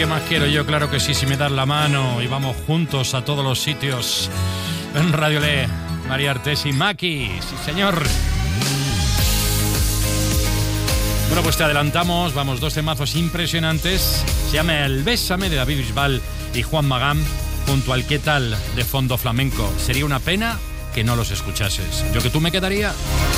¿qué más quiero yo? Claro que sí, si me das la mano y vamos juntos a todos los sitios. En Radio Le, María Artesi, Maki, sí señor. Bueno, pues te adelantamos, vamos, 2 temazos impresionantes. Se llama El Bésame de David Bisbal y Juan Magán, junto al ¿Qué tal? De Fondo Flamenco. Sería una pena que no los escuchases. Yo que tú me quedaría...